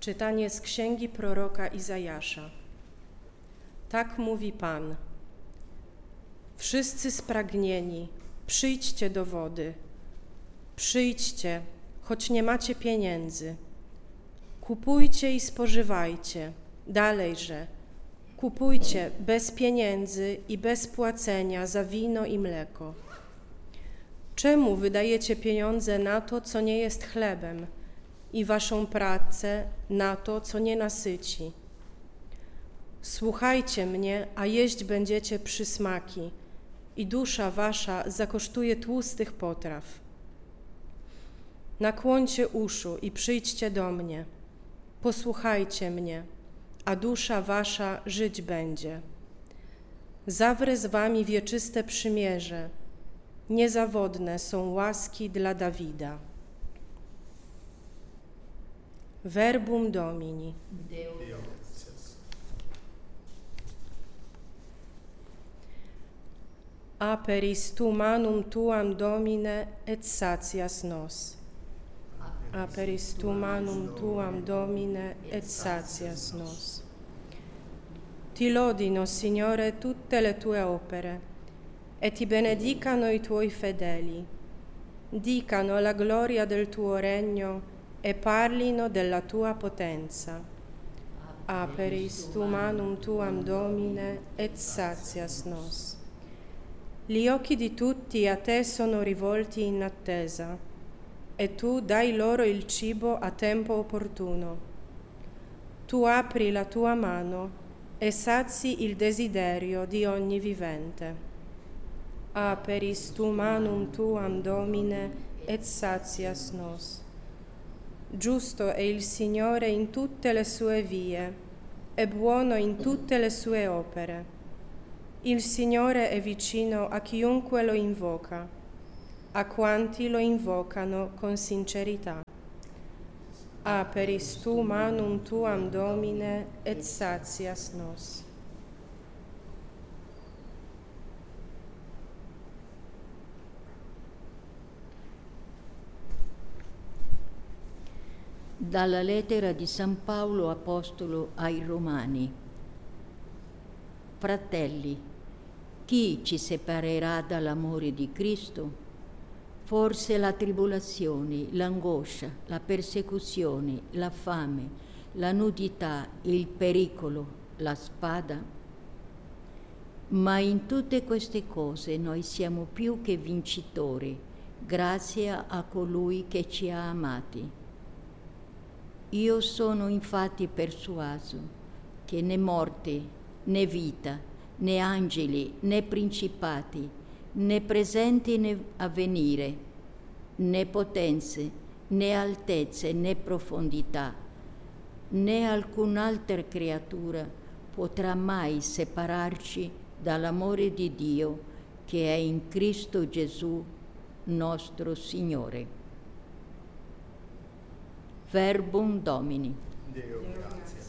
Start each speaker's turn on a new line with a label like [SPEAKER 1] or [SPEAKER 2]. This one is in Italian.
[SPEAKER 1] Czytanie z księgi proroka Izajasza. Tak mówi Pan. Wszyscy spragnieni, przyjdźcie do wody. Przyjdźcie, choć nie macie pieniędzy. Kupujcie i spożywajcie. Dalejże, kupujcie bez pieniędzy i bez płacenia za wino i mleko. Czemu wydajecie pieniądze na to, co nie jest chlebem, i waszą pracę na to, co nie nasyci? Słuchajcie mnie, a jeść będziecie przysmaki, i dusza wasza zakosztuje tłustych potraw. Nakłońcie uszu i przyjdźcie do mnie. Posłuchajcie mnie, a dusza wasza żyć będzie. Zawrę z wami wieczyste przymierze. Niezawodne są łaski dla Dawida. Verbum Domini. Aperis tu manum tuam, Domine, et satias nos. Aperis tu manum tuam, Domine, et satias nos. Ti lodino, Signore, tutte le tue opere, e ti benedicano i tuoi fedeli. Dicano la gloria del tuo regno e parlino della tua potenza. Aperis tu manum tuam, Domine, et satias nos. Gli occhi di tutti a te sono rivolti in attesa, e tu dai loro il cibo a tempo opportuno. Tu apri la tua mano e sazi il desiderio di ogni vivente. Aperis tu manum tuam, Domine, et satias nos. Giusto è il Signore in tutte le sue vie, e buono in tutte le sue opere. Il Signore è vicino a chiunque lo invoca, a quanti lo invocano con sincerità. Aperis tu manum tuam, Domine, et satias nos.
[SPEAKER 2] Dalla lettera di San Paolo Apostolo ai Romani. Fratelli, chi ci separerà dall'amore di Cristo? Forse la tribolazione, l'angoscia, la persecuzione, la fame, la nudità, il pericolo, la spada? Ma in tutte queste cose noi siamo più che vincitori, grazie a colui che ci ha amati. Io sono infatti persuaso che né morte, né vita, né angeli, né principati, né presenti né avvenire, né potenze, né altezze, né profondità, né alcun'altra creatura potrà mai separarci dall'amore di Dio che è in Cristo Gesù, nostro Signore. Verbum Domini.
[SPEAKER 3] Deo, grazie.